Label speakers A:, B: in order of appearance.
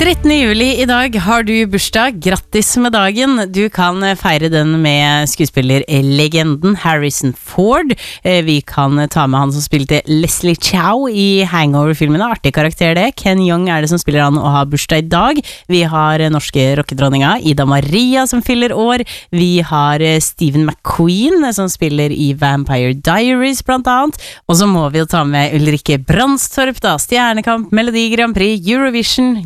A: 13. juli I dag har du bursdag. Grattis med dagen. Du kan feire den med skuespillerlegenden Harrison Ford. Vi kan ta med han som spilte Leslie Chow I Hangover-filmene. Artig karakter det. Ken Jeong det som spiller han og har bursdag I dag. Vi har norske rockedronninga Ida Maria som fyller år. Vi har Stephen McQueen som spiller I Vampire Diaries blant annet. Og så må vi jo ta med Ulrikke Brandstorp da. Stjernekamp, Melodi Grand Prix, Eurovision,